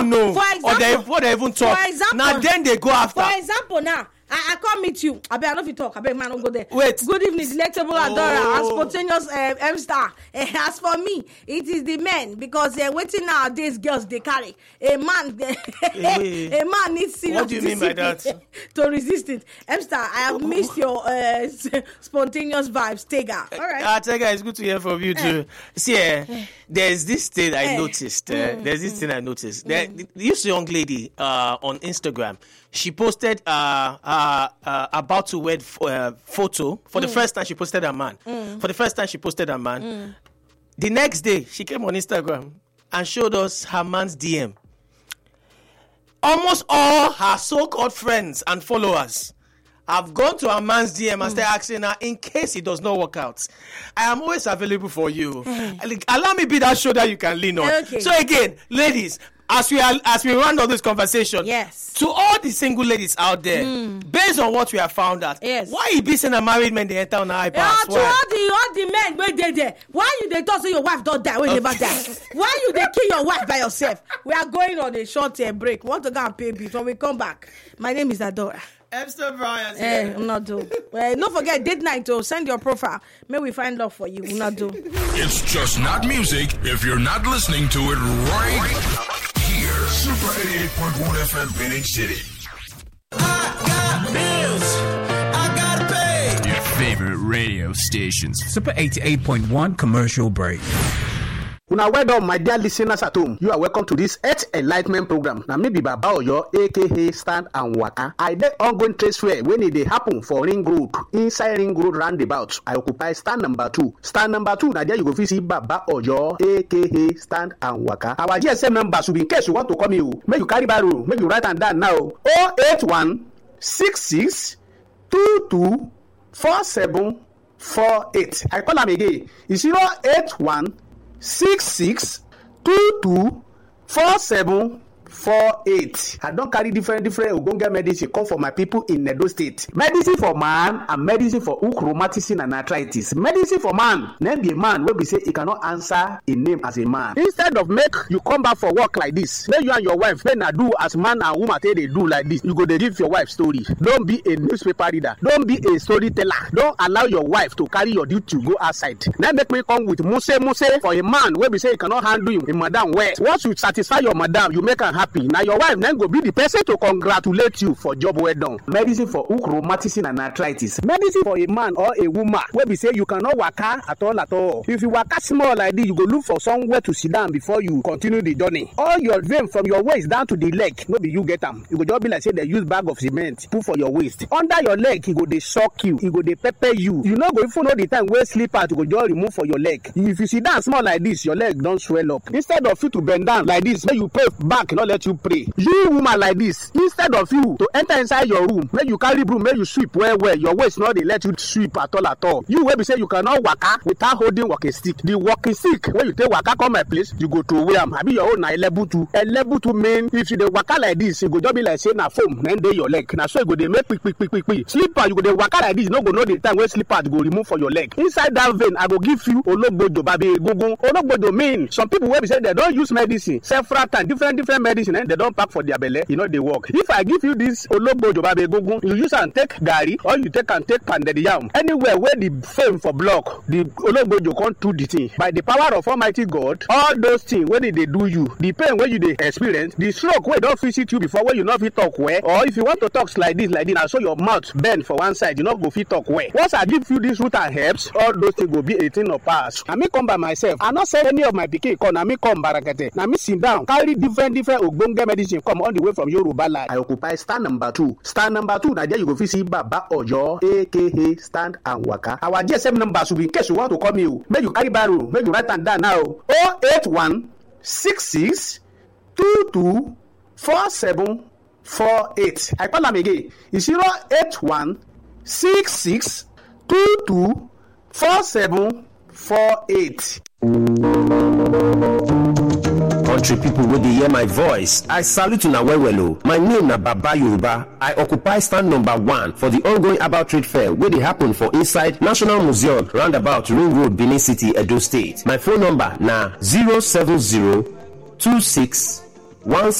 even know. For example, what they even talk. For example, now then they go after. For example, now I come meet you. I bet I know if you talk. I bet man don't go there. Wait. Good evening, delectable Adora and spontaneous M-Star. As for me, it is the men because waiting nowadays girls they carry a man. A man needs serious. What do you mean by that? To resist it. M-Star, I have missed your spontaneous vibes. Tega. All right. Tega, it's good to hear from you too. See, there's this thing I noticed. There's this thing I noticed. This young lady on Instagram, she posted about to wed photo. For the first time, she posted a man. For the first time, she posted a man. The next day, she came on Instagram and showed us her man's DM. Almost all her so-called friends and followers have gone to her man's DM and started asking her in case it does not work out. I am always available for you. Allow me be that shoulder you can lean on. Okay. So again, ladies, as we round up this conversation, yes, to all the single ladies out there, based on what we have found out, yes, why you be saying a married man they enter on the iPads? To all the men where they there, why you they talk say your wife don't die when you never die? Why you they kill your wife by yourself? We are going on a short break. Want to go and pay bills when we come back. My name is Adora. Epster Brian. I'm not do. Don't forget date night to send your profile. May we find love for you. We'll not do. It's just not music if you're not listening to it right here. Super 88.1 FM Phoenix City. I got bills. I gotta pay. Your favorite radio stations. Super 88.1 commercial break. Una well done, my dear listeners at home. You are welcome to this Earth Enlightenment program. Now, maybe Baba Oyo, aka Stand and Waka. I did ongoing trade fair when it happen for Ring Road, inside Ring Road roundabout. I occupy stand number 2. Stand number 2, now there you go visit Baba Oyo, aka Stand and Waka. Our GSM number should be in case you want to come here. Make you carry barrow, make you write and down now. 081 66 22 47 48. I call them again. It's 081 6622 4748. I don't carry different ogbonge medicine come for my people in Edo State. Medicine for man and medicine for hook rheumatism and arthritis. Medicine for man, name be a man wey be say he cannot answer a name as a man. Instead of make you come back for work like this, make you and your wife make na do as man and woman take dey do like this. You go dey give your wife story. Don't be a newspaper reader. Don't be a storyteller. Don't allow your wife to carry your duty to go outside. Now make me come with muse for a man wey be say he cannot handle him madam well. Once you satisfy your madam, you make am happy. Now your wife then go be the person to congratulate you for job well done. Medicine for hook rheumatism and arthritis. Medicine for a man or a woman wey be say you cannot waka at all. If you waka small like this, you go look for somewhere to sit down before you continue the journey. All your vein from your waist down to the leg, no be you get am. You go just be like say they use bag of cement put for your waist. Under your leg, e go dey shock you. E go dey pepper you. You no go even know the time wey slipper to go just remove for your leg. If you sit down small like this, your leg don swell up. Instead of you to bend down like this, make you pray back, no let you pray. You woman like this, instead of you to enter inside your room, make you carry broom, make you sweep well. Your waist no dey let you sweep at all. You wey be say you cannot waka without holding walking stick. The walking stick wey you take waka come my place, you go throw away am. Abi your own na level 2. A level 2 mean if you dey waka like this, you go just be like say na foam na dey your leg. Na so you go dey make quick. Slipper you go dey waka like this, you no go know the time wey slipper go remove for your leg. Inside that vein, I go give you ologbojo babi egungun. Ologbojo mean some people wey be say they don use medicine several times, different medicine, and they don pack for their belle, e no dey work. If I give you this ologbojo babi egungun, you use am take garri or you take am take pounded yam. Anywhere where the fame for block, the ologbojo come do the thing. By the power of Almighty God, all those things wey dey do you, the pain wey you dey experience, the stroke wey don visit you before wey you no fit talk well, or if you want to talk like this, na so your mouth bend for one side, you no go fit talk well. Once I give you this root and herbs, all those things go be a thing of past. Na me come by myself. I no send any of my pikin come. Na me come barakete. Na me sit down, carry different ogbonge medicine come all the way from Yoruba land. I occupy stand number 2. Stand number 2, na there you go fit see Baba Oyo, aka Stand and Waka. Our GSM number should be in case you want to call me. Make you carry barrow, make you write am down now. 081 66 22 47 48. I call am again. It's 081 66 22 47 48. Country people wey dey hear my voice, I salute una well o. My name na Baba Yoruba. I occupy stand number 1 for the ongoing About Trade Fair wey dey happen for inside National Museum roundabout Ring Road, Benin City, Edo State. My phone number na 070 26